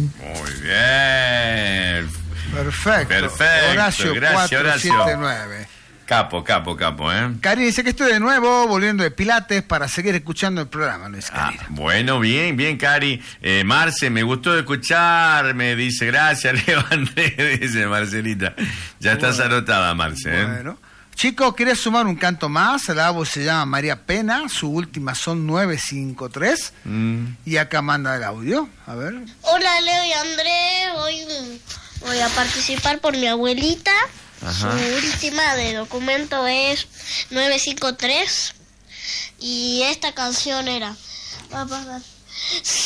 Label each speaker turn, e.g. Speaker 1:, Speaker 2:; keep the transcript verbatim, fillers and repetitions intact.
Speaker 1: Muy bien.
Speaker 2: Perfecto.
Speaker 1: Perfecto.
Speaker 2: Horacio,
Speaker 1: Gracias,
Speaker 2: cuatro
Speaker 1: Horacio.
Speaker 2: siete nueve.
Speaker 1: Capo, capo, capo, ¿eh?
Speaker 2: Cari dice que estoy de nuevo volviendo de Pilates para seguir escuchando el programa, Luis
Speaker 1: Ah,
Speaker 2: Cari.
Speaker 1: bueno, bien, bien, Cari. Eh, Marce, me gustó escucharme, dice, gracias, Leo Andrés, dice Marcelita. Ya estás bueno, anotada, Marce, ¿eh?
Speaker 2: Bueno. Chicos, ¿querés sumar un canto más? La voz se llama María Pena, su última son nueve cinco tres. Mm. Y acá manda el audio, a ver.
Speaker 3: Hola, Leo y Andrés, hoy voy a participar por mi abuelita. Ajá. Su última de documento es nueve cinco tres y esta canción era